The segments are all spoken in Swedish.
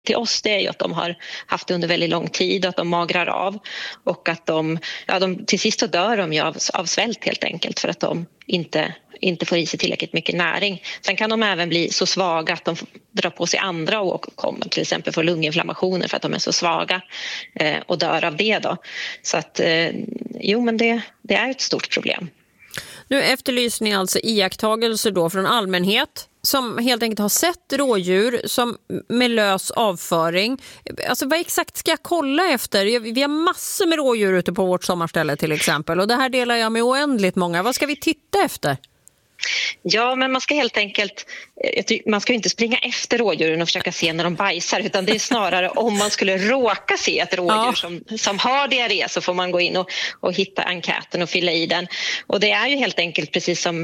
till oss, det är ju att de har haft det under väldigt lång tid, att de magrar av och att de till sist så dör de ju av svält helt enkelt för att de inte får i sig tillräckligt mycket näring. Sen kan de även bli så svaga att de drar på sig andra och kommer till exempel få lunginflammationer för att de är så svaga och dör av det då. Så att men det är ett stort problem. Nu efterlyser ni alltså iakttagelser då från allmänhet som helt enkelt har sett rådjur som med lös avföring. Alltså vad exakt ska jag kolla efter? Vi har massor med rådjur ute på vårt sommarställe till exempel och det här delar jag med oändligt många. Vad ska vi titta efter? Ja, men man ska helt enkelt, man ska ju inte springa efter rådjuren och försöka se när de bajsar, utan det är snarare om man skulle råka se ett rådjur som har diarré, så får man gå in och hitta enkäten och fylla i den. Och det är ju helt enkelt precis som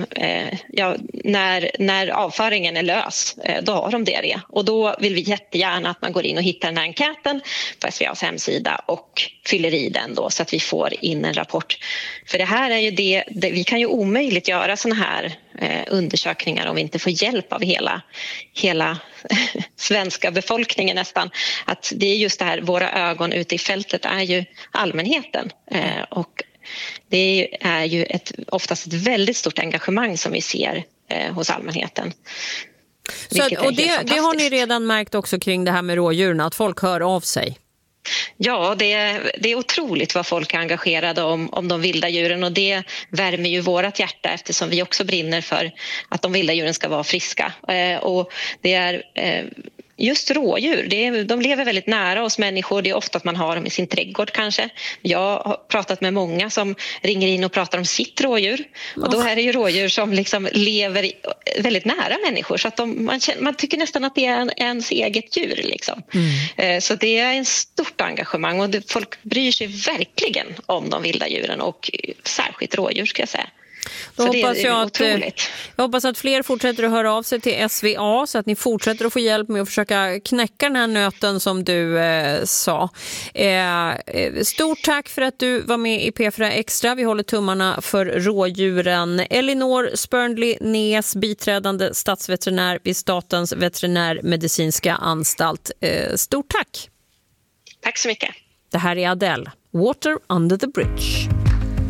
när avföringen är lös, då har de diarré. Och då vill vi jättegärna att man går in och hittar den här enkäten på SVAs hemsida och fyller i den då, så att vi får in en rapport. För det här är ju det vi kan ju omöjligt göra såna här undersökningar om vi inte får hjälp av hela svenska befolkningen nästan. Att det är just det här, våra ögon ute i fältet är ju allmänheten och det är ju oftast ett väldigt stort engagemang som vi ser hos allmänheten. Så, och det har ni redan märkt också kring det här med rådjuren, att folk hör av sig? Ja, det är otroligt vad folk är engagerade om de vilda djuren, och det värmer ju vårat hjärta eftersom vi också brinner för att de vilda djuren ska vara friska. Och det är just rådjur, de lever väldigt nära oss människor. Det är ofta att man har dem i sin trädgård kanske. Jag har pratat med många som ringer in och pratar om sitt rådjur. Och då är det ju rådjur som liksom lever väldigt nära människor. Så att man tycker nästan att det är ens eget djur. Liksom. Så det är en stort engagemang och folk bryr sig verkligen om de vilda djuren och särskilt rådjur ska jag säga. Då hoppas jag hoppas att fler fortsätter att höra av sig till SVA så att ni fortsätter att få hjälp med att försöka knäcka den här nöten som du sa. Stort tack för att du var med i P4 Extra. Vi håller tummarna för rådjuren. Elinor Spörndli-Nes, biträdande statsveterinär vid Statens veterinärmedicinska anstalt. Stort tack! Tack så mycket. Det här är Adele, Water Under the Bridge.